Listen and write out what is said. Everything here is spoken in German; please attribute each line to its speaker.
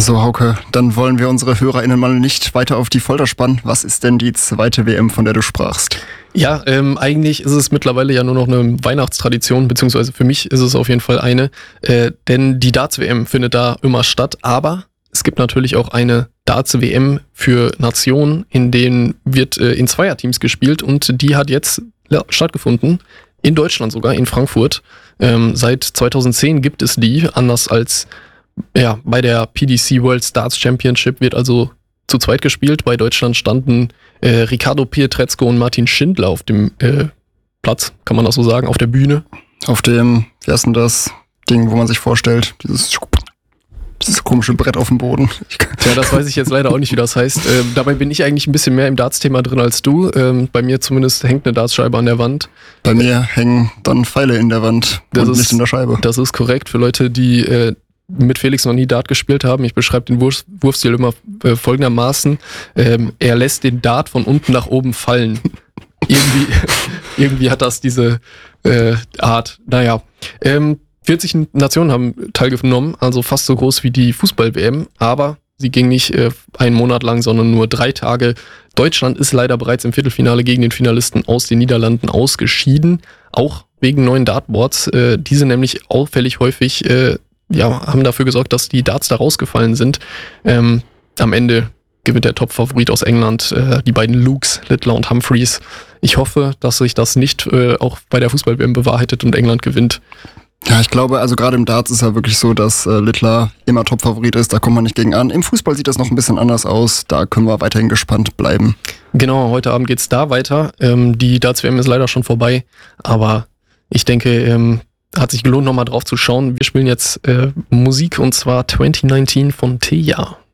Speaker 1: So, Hauke, dann wollen wir unsere HörerInnen mal nicht weiter auf die Folter spannen. Was ist denn die zweite WM, von der du sprachst?
Speaker 2: Ja, eigentlich ist es mittlerweile ja nur noch eine Weihnachtstradition, beziehungsweise für mich ist es auf jeden Fall eine, denn die Darts-WM findet da immer statt, aber es gibt natürlich auch eine Darts-WM für Nationen, in denen wird in Zweierteams gespielt und die hat jetzt stattgefunden, in Deutschland sogar, in Frankfurt. Seit 2010 gibt es die, anders als bei der PDC World Darts Championship wird also zu zweit gespielt. Bei Deutschland standen Ricardo Pietrezco und Martin Schindler auf dem Platz, kann man das so sagen, auf der Bühne.
Speaker 1: Auf dem, wie heißt denn das Ding, wo man sich vorstellt, dieses komische Brett auf dem Boden.
Speaker 2: Tja, das weiß ich jetzt leider auch nicht, wie das heißt. Dabei bin ich eigentlich ein bisschen mehr im Darts-Thema drin als du. Bei mir zumindest hängt eine Dartscheibe an der Wand.
Speaker 1: Bei mir hängen dann Pfeile in der Wand und nicht in der Scheibe.
Speaker 2: Das ist korrekt für Leute, die mit Felix noch nie Dart gespielt haben. Ich beschreibe den Wurfstil immer folgendermaßen. Er lässt den Dart von unten nach oben fallen. Irgendwie hat das diese Art. Naja. 40 Nationen haben teilgenommen, also fast so groß wie die Fußball-WM, aber sie ging nicht einen Monat lang, sondern nur 3 Tage. Deutschland ist leider bereits im Viertelfinale gegen den Finalisten aus den Niederlanden ausgeschieden, auch wegen neuen Dartboards. Diese nämlich auffällig häufig haben dafür gesorgt, dass die Darts da rausgefallen sind. Am Ende gewinnt der Top-Favorit aus England, die beiden Lukes, Littler und Humphreys. Ich hoffe, dass sich das nicht auch bei der Fußball-WM bewahrheitet und England gewinnt.
Speaker 1: Ja, ich glaube, also gerade im Darts ist ja wirklich so, dass Littler immer Top-Favorit ist, da kommt man nicht gegen an. Im Fußball sieht das noch ein bisschen anders aus, da können wir weiterhin gespannt bleiben.
Speaker 2: Genau, heute Abend geht's da weiter. Die Darts-WM ist leider schon vorbei, aber ich denke, hat sich gelohnt, nochmal drauf zu schauen. Wir spielen jetzt Musik und zwar 2019 von Teja.